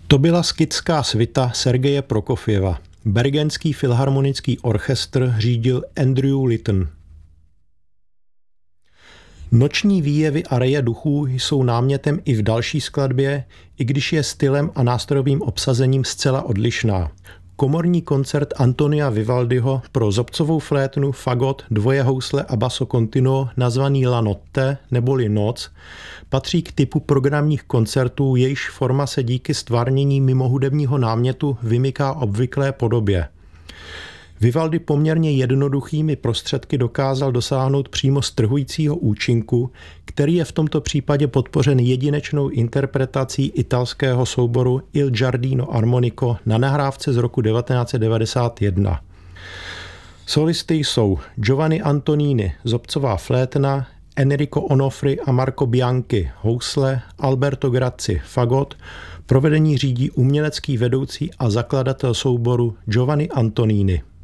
To byla skitská svita Sergeje Prokofjeva. Bergenský filharmonický orchestr řídil Andrew Litton. Noční výjevy arie duchů jsou námětem i v další skladbě, i když je stylem a nástrojovým obsazením zcela odlišná. Komorní koncert Antonia Vivaldiho pro zobcovou flétnu, fagot, dvoje housle a basso continuo nazvaný La Notte neboli Noc patří k typu programních koncertů, jejichž forma se díky stvárnění mimohudebního námětu vymyká obvyklé podobě. Vivaldi poměrně jednoduchými prostředky dokázal dosáhnout přímo strhujícího účinku, který je v tomto případě podpořen jedinečnou interpretací italského souboru Il Giardino Armonico na nahrávce z roku 1991. Solisty jsou Giovanni Antonini, zobcová flétna, Enrico Onofri a Marco Bianchi, housle, Alberto Grazzi, fagot, provedení řídí umělecký vedoucí a zakladatel souboru Giovanni Antonini.